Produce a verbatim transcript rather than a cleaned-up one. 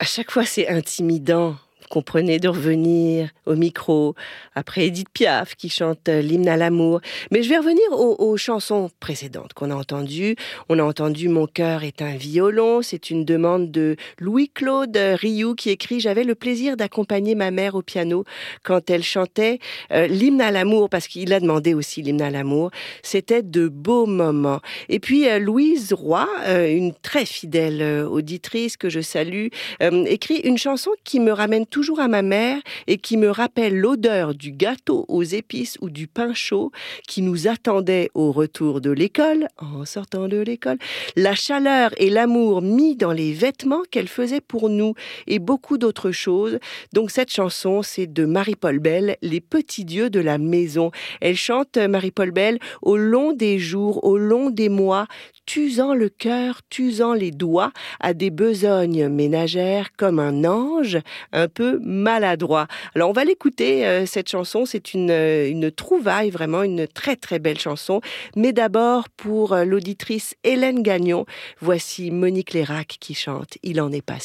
chaque fois, c'est intimidant. Vous comprenez, de revenir au micro, après Édith Piaf qui chante l'hymne à l'amour. Mais je vais revenir aux, aux chansons précédentes qu'on a entendues. On a entendu Mon cœur est un violon. C'est une demande de Louis-Claude Rioux qui écrit « J'avais le plaisir d'accompagner ma mère au piano quand elle chantait euh, l'hymne à l'amour », parce qu'il a demandé aussi l'hymne à l'amour. C'était de beaux moments. Et puis euh, Louise Roy, euh, une très fidèle euh, auditrice que je salue, euh, écrit une chanson qui me ramène toujours à ma mère et qui me rappelle l'odeur du gâteau aux épices ou du pain chaud qui nous attendait au retour de l'école, en sortant de l'école, la chaleur et l'amour mis dans les vêtements qu'elle faisait pour nous et beaucoup d'autres choses. Donc cette chanson, c'est de Marie-Paul Bell, Les petits dieux de la maison. Elle chante, Marie-Paul Bell, au long des jours, au long des mois, t'usant le cœur, t'usant les doigts à des besognes ménagères comme un ange, un peu maladroit. Alors on va l'écouter, euh, cette chanson, c'est une, une trouvaille, vraiment une très très belle chanson. Mais d'abord, pour l'auditrice Hélène Gagnon, voici Monique Lérac qui chante « Il en est passé ».